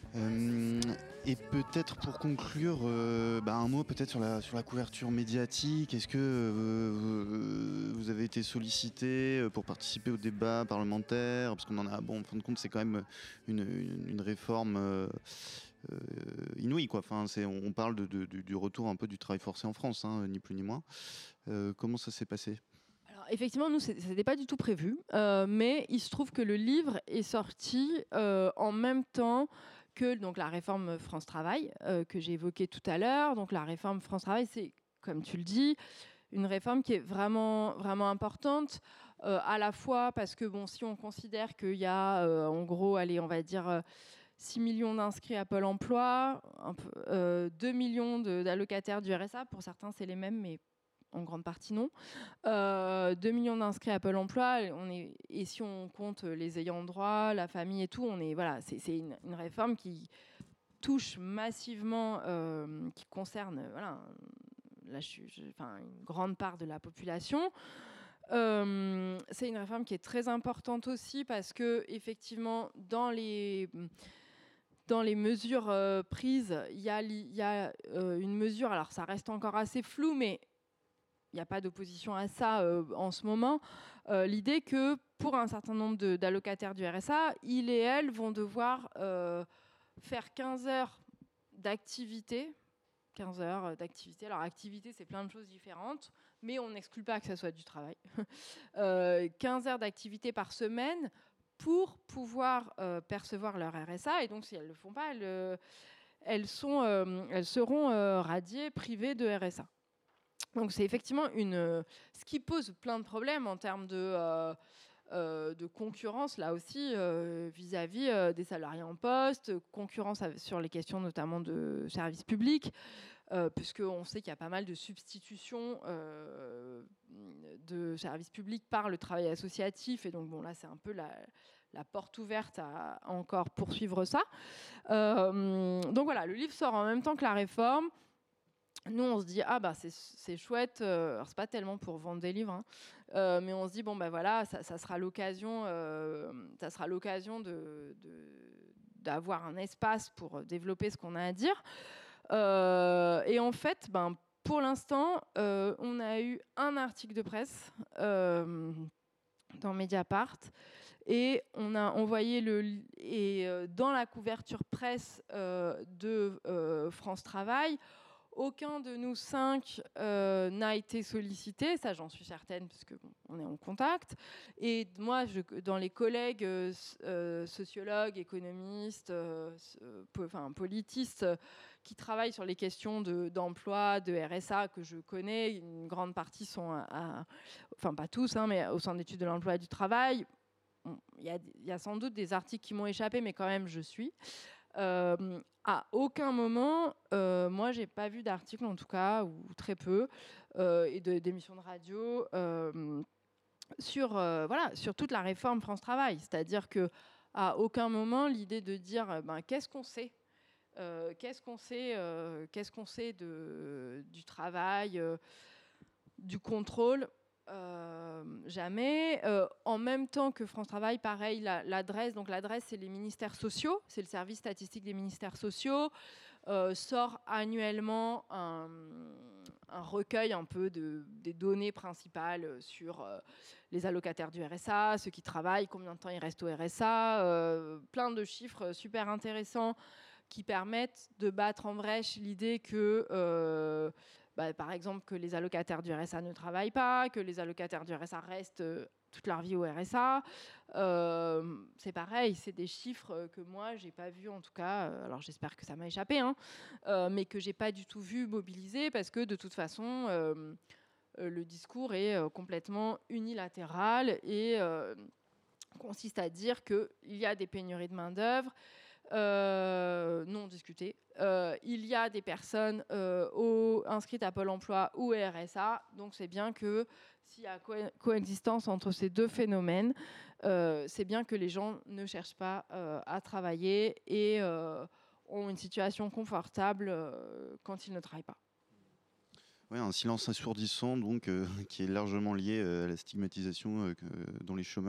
Euh, et peut-être pour conclure, un mot peut-être sur la couverture médiatique. Est-ce que vous avez été sollicité pour participer au débat parlementaire? Parce qu'on en a, bon, en fin de compte, c'est quand même une réforme inouïe, quoi. Enfin, on parle du retour un peu du travail forcé en France, hein, ni plus ni moins. Comment ça s'est passé? Alors, effectivement, nous, ce n'était pas du tout prévu, mais il se trouve que le livre est sorti en même temps que donc, la réforme France Travail, que j'ai évoquée tout à l'heure. Donc la réforme France Travail, c'est, comme tu le dis, une réforme qui est vraiment, vraiment importante, à la fois parce que, bon, si on considère qu'il y a, en gros, allez, on va dire 6 millions d'inscrits à Pôle emploi, 2 millions d'allocataires du RSA, pour certains, c'est les mêmes, mais en grande partie non. 2 millions d'inscrits à Pôle emploi, et si on compte les ayants droit, la famille et tout, c'est une réforme qui touche massivement, qui concerne une grande part de la population. C'est une réforme qui est très importante aussi parce que effectivement dans les mesures prises, il y a une mesure, alors ça reste encore assez flou, mais il n'y a pas d'opposition à ça en ce moment, l'idée que pour un certain nombre d'allocataires du RSA, ils et elles vont devoir faire 15 heures d'activité. 15 heures d'activité. Alors, activité, c'est plein de choses différentes, mais on n'exclut pas que ça soit du travail. 15 heures d'activité par semaine pour pouvoir percevoir leur RSA. Et donc, si elles ne le font pas, elles seront radiées, privées de RSA. Donc c'est effectivement ce qui pose plein de problèmes en termes de concurrence, là aussi, vis-à-vis des salariés en poste, concurrence sur les questions notamment de services publics, puisqu'on sait qu'il y a pas mal de substitutions de services publics par le travail associatif, et donc bon, là c'est un peu la porte ouverte à encore poursuivre ça. Donc voilà, le livre sort en même temps que la réforme. Nous, on se dit, c'est chouette. Alors, c'est pas tellement pour vendre des livres, hein, mais on se dit, ça sera l'occasion, d'avoir un espace pour développer ce qu'on a à dire. Et en fait, pour l'instant, on a eu un article de presse dans Mediapart, et on a envoyé dans la couverture presse de France Travail. Aucun de nous 5 n'a été sollicité, ça j'en suis certaine, parce qu'on est en contact. Et moi, dans les collègues sociologues, économistes, politistes qui travaillent sur les questions d'emploi, de RSA, que je connais, une grande partie sont, enfin pas tous, hein, mais au Centre d'études de l'emploi et du travail. Il y a sans doute des articles qui m'ont échappé, mais quand même, je suis. À aucun moment, moi, j'ai pas vu d'article, en tout cas, ou très peu, et d'émissions de radio sur toute la réforme France Travail. C'est-à-dire que à aucun moment, l'idée de dire qu'est-ce qu'on sait du travail, du contrôle. Jamais. En même temps que France Travail, pareil, l'adresse, donc l'adresse, c'est les ministères sociaux, c'est le service statistique des ministères sociaux, sort annuellement un recueil un peu des données principales sur les allocataires du RSA, ceux qui travaillent, combien de temps ils restent au RSA, plein de chiffres super intéressants qui permettent de battre en brèche l'idée que par exemple, que les allocataires du RSA ne travaillent pas, que les allocataires du RSA restent toute leur vie au RSA. C'est pareil, c'est des chiffres que moi, j'ai pas vu, en tout cas, alors j'espère que ça m'a échappé, hein, mais que j'ai pas du tout vu mobiliser, parce que de toute façon, le discours est complètement unilatéral et consiste à dire qu'il y a des pénuries de main-d'œuvre, non discuté. Il y a des personnes inscrites à Pôle emploi ou RSA, donc c'est bien que s'il y a coexistence entre ces deux phénomènes, c'est bien que les gens ne cherchent pas à travailler et ont une situation confortable quand ils ne travaillent pas. Ouais, un silence assourdissant, donc, qui est largement lié à la stigmatisation dont les chômeurs